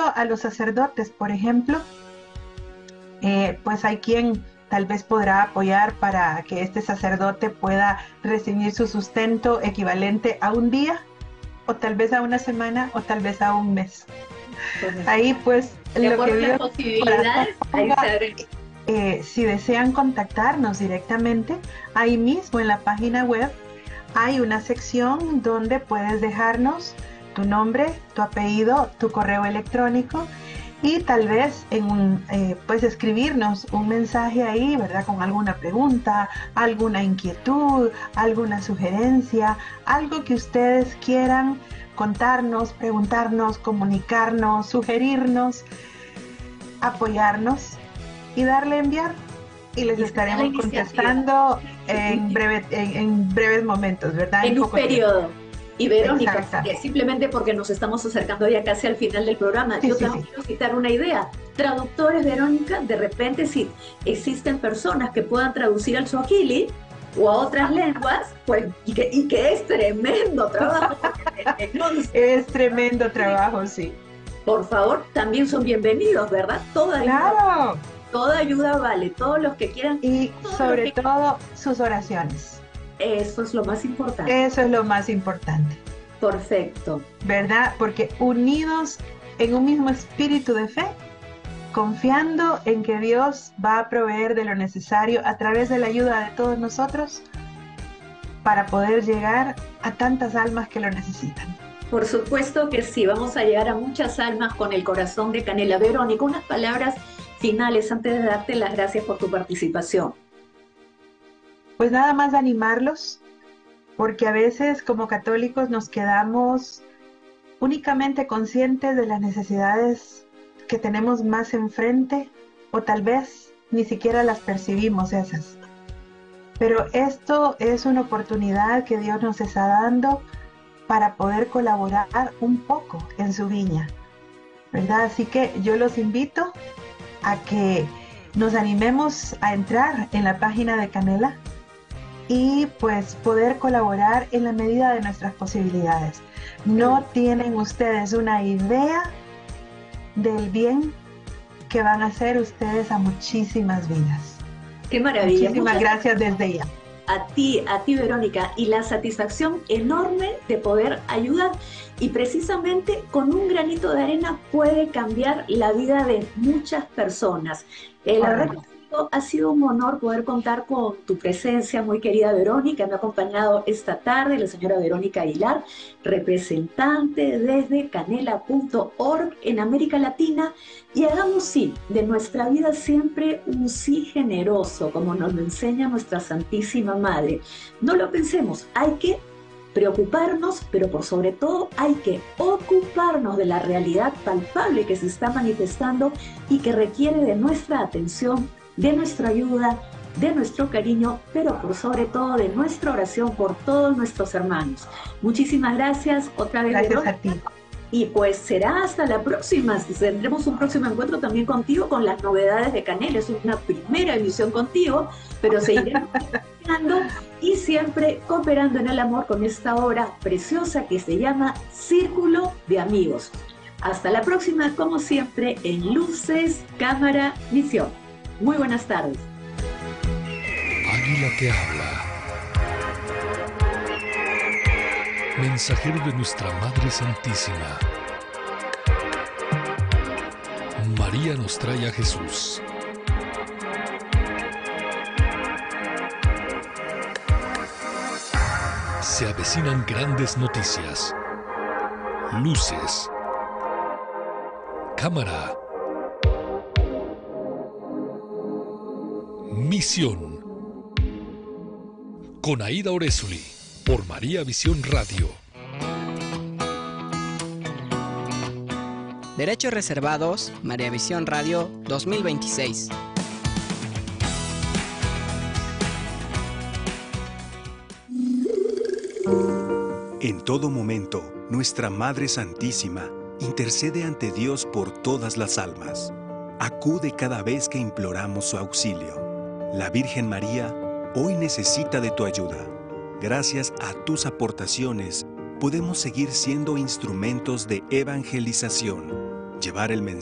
apoyo a los sacerdotes, por ejemplo, pues hay quien tal vez podrá apoyar para que este sacerdote pueda recibir su sustento equivalente a un día, o tal vez a una semana, o tal vez a un mes. Ahí pues de lo acuerdo que a las posibilidades, ahí se si desean contactarnos directamente, ahí mismo en la página web hay una sección donde puedes dejarnos tu nombre, tu apellido, tu correo electrónico y tal vez pues escribirnos un mensaje ahí, ¿verdad? Con alguna pregunta, alguna inquietud, alguna sugerencia, algo que ustedes quieran contarnos, preguntarnos, comunicarnos, sugerirnos, apoyarnos y darle enviar. Y les estaremos contestando en breves momentos, ¿verdad? En un periodo. Y Verónica, Exacto. simplemente porque nos estamos acercando ya casi al final del programa, yo también quiero citar una idea. Traductores, Verónica, de repente si existen personas que puedan traducir al suajili o a otras lenguas, pues, y que es tremendo trabajo. Es tremendo trabajo, sí. Por favor, también son bienvenidos, ¿verdad? Toda ayuda vale, todos los que quieran. Y sobre todo sus oraciones. Eso es lo más importante. Eso es lo más importante. Perfecto. ¿Verdad? Porque unidos en un mismo espíritu de fe, confiando en que Dios va a proveer de lo necesario a través de la ayuda de todos nosotros para poder llegar a tantas almas que lo necesitan. Por supuesto que sí, vamos a llegar a muchas almas con el corazón de Canela. Verónica, unas palabras finales antes de darte las gracias por tu participación. Pues nada más animarlos, porque a veces como católicos nos quedamos únicamente conscientes de las necesidades que tenemos más enfrente, o tal vez ni siquiera las percibimos esas. Pero esto es una oportunidad que Dios nos está dando para poder colaborar un poco en su viña, ¿verdad? Así que yo los invito a que nos animemos a entrar en la página de Canela y pues poder colaborar en la medida de nuestras posibilidades. No tienen ustedes una idea del bien que van a hacer ustedes a muchísimas vidas. ¡Qué maravilla! Muchísimas gracias desde ya. A ti, Verónica, y la satisfacción enorme de poder ayudar, y precisamente con un granito de arena puede cambiar la vida de muchas personas. La verdad que ha sido un honor poder contar con tu presencia, muy querida Verónica. Me ha acompañado esta tarde la señora Verónica Aguilar, representante desde canela.org en América Latina. Y hagamos sí de nuestra vida siempre un sí generoso, como nos lo enseña nuestra Santísima Madre. No lo pensemos, hay que preocuparnos, pero por sobre todo hay que ocuparnos de la realidad palpable que se está manifestando y que requiere de nuestra atención, de nuestra ayuda, de nuestro cariño, pero por sobre todo de nuestra oración por todos nuestros hermanos. Muchísimas gracias otra vez. Gracias a ti. Y pues será hasta la próxima. Tendremos un próximo encuentro también contigo con las novedades de Canela. Es una primera emisión contigo, pero seguiremos y siempre cooperando en el amor con esta obra preciosa que se llama Círculo de Amigos. Hasta la próxima, como siempre, en Luces, Cámara, Misión. Muy buenas tardes. Águila que habla. Mensajero de nuestra Madre Santísima. María nos trae a Jesús. Se avecinan grandes noticias. Luces. Cámara. Misión. Con Aida Orezuli. Por María Visión Radio. Derechos reservados, María Visión Radio 2026. En todo momento, nuestra Madre Santísima intercede ante Dios por todas las almas. Acude cada vez que imploramos su auxilio. La Virgen María hoy necesita de tu ayuda. Gracias a tus aportaciones, podemos seguir siendo instrumentos de evangelización, llevar el mensaje